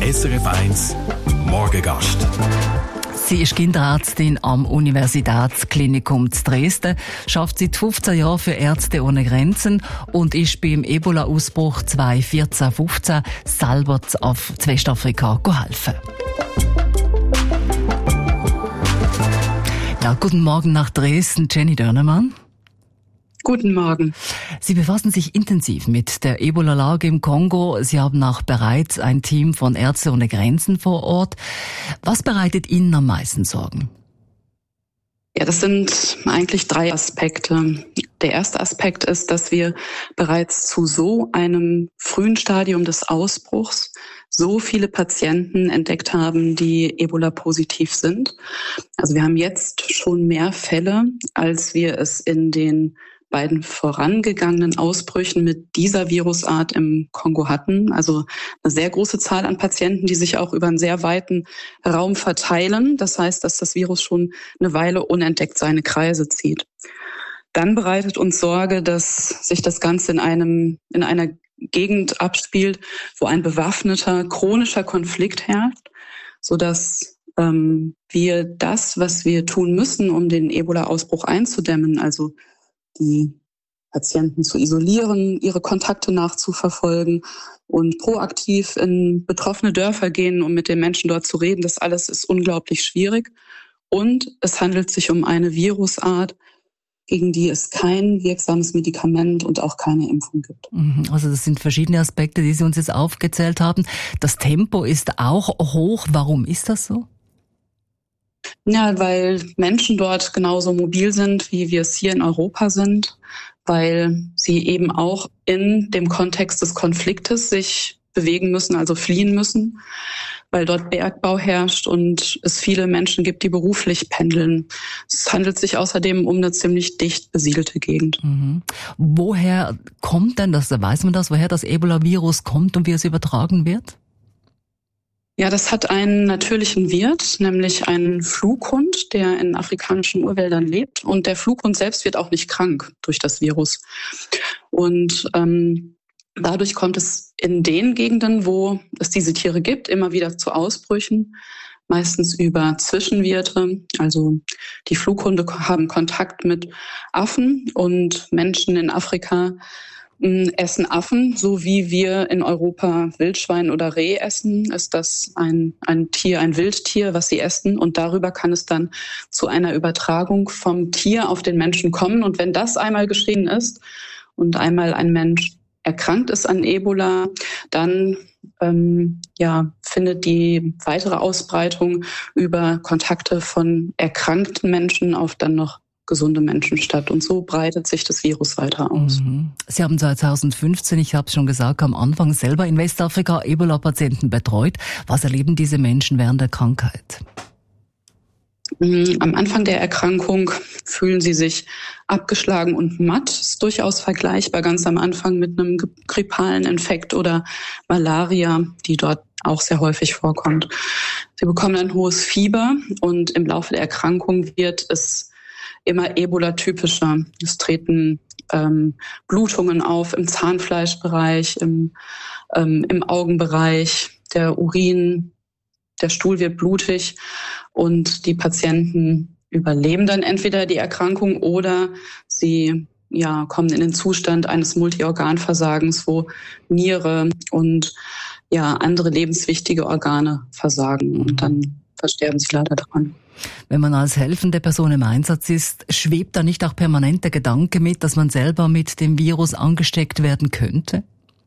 SRF 1 Morgengast. Sie ist Kinderärztin am Universitätsklinikum zu Dresden, schafft seit 15 Jahren für Ärzte ohne Grenzen und ist beim Ebola-Ausbruch 2014-15 selber zu Westafrika geholfen. Ja, guten Morgen nach Dresden, Jenny Dörnemann. Guten Morgen. Sie befassen sich intensiv mit der Ebola-Lage im Kongo. Sie haben auch bereits ein Team von Ärzte ohne Grenzen vor Ort. Was bereitet Ihnen am meisten Sorgen? Ja, das sind eigentlich 3 Aspekte. Der erste Aspekt ist, dass wir bereits zu so einem frühen Stadium des Ausbruchs so viele Patienten entdeckt haben, die Ebola-positiv sind. Also wir haben jetzt schon mehr Fälle, als wir es in den beiden vorangegangenen Ausbrüchen mit dieser Virusart im Kongo hatten. Also eine sehr große Zahl an Patienten, die sich auch über einen sehr weiten Raum verteilen. Das heißt, dass das Virus schon eine Weile unentdeckt seine Kreise zieht. Dann bereitet uns Sorge, dass sich das Ganze in einer Gegend abspielt, wo ein bewaffneter, chronischer Konflikt herrscht, sodass wir das, was wir tun müssen, um den Ebola-Ausbruch einzudämmen, also die Patienten zu isolieren, ihre Kontakte nachzuverfolgen und proaktiv in betroffene Dörfer gehen, um mit den Menschen dort zu reden. Das alles ist unglaublich schwierig. Und es handelt sich um eine Virusart, gegen die es kein wirksames Medikament und auch keine Impfung gibt. Also das sind verschiedene Aspekte, die Sie uns jetzt aufgezählt haben. Das Tempo ist auch hoch. Warum ist das so? Ja, weil Menschen dort genauso mobil sind, wie wir es hier in Europa sind, weil sie eben auch in dem Kontext des Konfliktes sich bewegen müssen, also fliehen müssen, weil dort Bergbau herrscht und es viele Menschen gibt, die beruflich pendeln. Es handelt sich außerdem um eine ziemlich dicht besiedelte Gegend. Woher kommt denn das, weiß man das, woher das Ebola-Virus kommt und wie es übertragen wird? Ja, das hat einen natürlichen Wirt, nämlich einen Flughund, der in afrikanischen Urwäldern lebt. Und der Flughund selbst wird auch nicht krank durch das Virus. Und dadurch kommt es in den Gegenden, wo es diese Tiere gibt, immer wieder zu Ausbrüchen, meistens über Zwischenwirte. Also die Flughunde haben Kontakt mit Affen und Menschen in Afrika essen Affen, so wie wir in Europa Wildschwein oder Reh essen, ist das ein Wildtier, was sie essen. Und darüber kann es dann zu einer Übertragung vom Tier auf den Menschen kommen. Und wenn das einmal geschehen ist und einmal ein Mensch erkrankt ist an Ebola, dann findet die weitere Ausbreitung über Kontakte von erkrankten Menschen auf dann noch gesunde Menschen statt. Und so breitet sich das Virus weiter aus. Sie haben 2015, ich habe es schon gesagt, am Anfang selber in Westafrika Ebola-Patienten betreut. Was erleben diese Menschen während der Krankheit? Am Anfang der Erkrankung fühlen sie sich abgeschlagen und matt. Ist durchaus vergleichbar ganz am Anfang mit einem grippalen Infekt oder Malaria, die dort auch sehr häufig vorkommt. Sie bekommen ein hohes Fieber und im Laufe der Erkrankung wird es immer Ebola-typischer. Es treten Blutungen auf im Zahnfleischbereich, im Augenbereich, der Stuhl wird blutig und die Patienten überleben dann entweder die Erkrankung oder sie kommen in den Zustand eines Multiorganversagens, wo Niere und andere lebenswichtige Organe versagen und dann versterben sie leider daran. Wenn man als helfende Person im Einsatz ist, schwebt da nicht auch permanent der Gedanke mit, dass man selber mit dem Virus angesteckt werden könnte?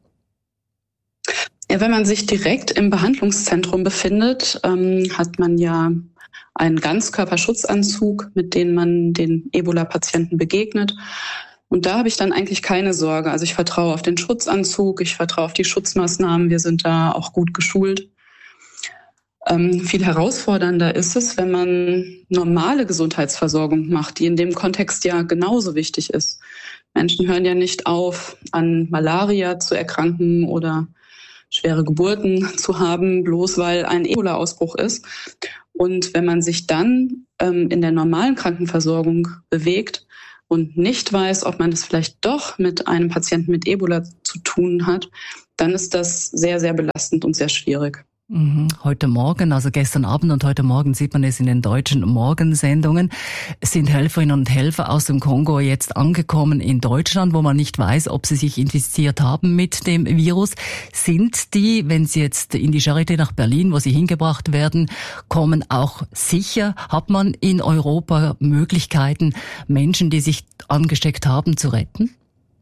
Ja, wenn man sich direkt im Behandlungszentrum befindet, hat man ja einen Ganzkörperschutzanzug, mit dem man den Ebola-Patienten begegnet. Und da habe ich dann eigentlich keine Sorge. Also ich vertraue auf den Schutzanzug, ich vertraue auf die Schutzmaßnahmen. Wir sind da auch gut geschult. Viel herausfordernder ist es, wenn man normale Gesundheitsversorgung macht, die in dem Kontext ja genauso wichtig ist. Menschen hören ja nicht auf, an Malaria zu erkranken oder schwere Geburten zu haben, bloß weil ein Ebola-Ausbruch ist. Und wenn man sich dann in der normalen Krankenversorgung bewegt und nicht weiß, ob man es vielleicht doch mit einem Patienten mit Ebola zu tun hat, dann ist das sehr, sehr belastend und sehr schwierig. Heute Morgen, also gestern Abend und heute Morgen sieht man es in den deutschen Morgensendungen, sind Helferinnen und Helfer aus dem Kongo jetzt angekommen in Deutschland, wo man nicht weiß, ob sie sich infiziert haben mit dem Virus. Sind die, wenn sie jetzt in die Charité nach Berlin, wo sie hingebracht werden, kommen, auch sicher? Hat man in Europa Möglichkeiten, Menschen, die sich angesteckt haben, zu retten?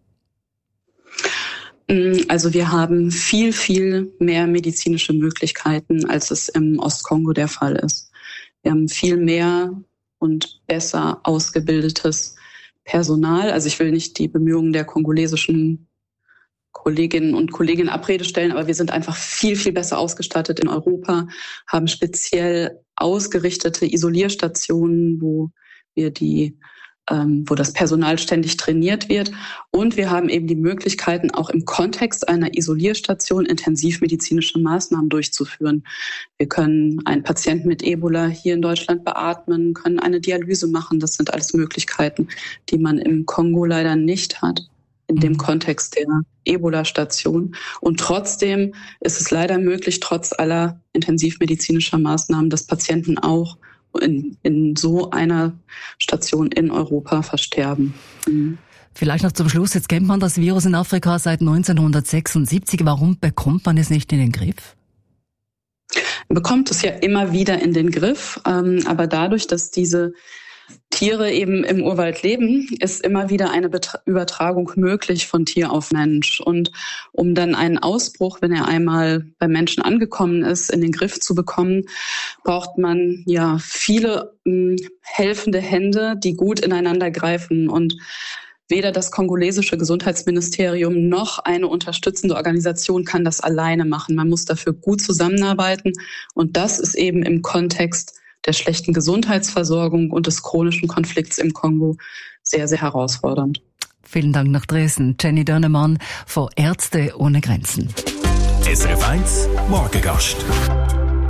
Also wir haben viel, viel mehr medizinische Möglichkeiten, als es im Ostkongo der Fall ist. Wir haben viel mehr und besser ausgebildetes Personal. Also ich will nicht die Bemühungen der kongolesischen Kolleginnen und Kollegen in Abrede stellen, aber wir sind einfach viel, viel besser ausgestattet in Europa, haben speziell ausgerichtete Isolierstationen, wo das Personal ständig trainiert wird. Und wir haben eben die Möglichkeiten, auch im Kontext einer Isolierstation intensivmedizinische Maßnahmen durchzuführen. Wir können einen Patienten mit Ebola hier in Deutschland beatmen, können eine Dialyse machen. Das sind alles Möglichkeiten, die man im Kongo leider nicht hat, in dem Kontext der Ebola-Station. Und trotzdem ist es leider möglich, trotz aller intensivmedizinischer Maßnahmen, dass Patienten auch in so einer Station in Europa versterben. Vielleicht noch zum Schluss, jetzt kennt man das Virus in Afrika seit 1976. Warum bekommt man es nicht in den Griff? Man bekommt es ja immer wieder in den Griff, aber dadurch, dass diese Tiere eben im Urwald leben, ist immer wieder eine Übertragung möglich von Tier auf Mensch. Und um dann einen Ausbruch, wenn er einmal bei Menschen angekommen ist, in den Griff zu bekommen, braucht man ja viele helfende Hände, die gut ineinander greifen. Und weder das kongolesische Gesundheitsministerium noch eine unterstützende Organisation kann das alleine machen. Man muss dafür gut zusammenarbeiten. Und das ist eben im Kontext der schlechten Gesundheitsversorgung und des chronischen Konflikts im Kongo sehr, sehr herausfordernd. Vielen Dank nach Dresden. Jenny Dörnemann von Ärzte ohne Grenzen. SRF 1 Morgengast.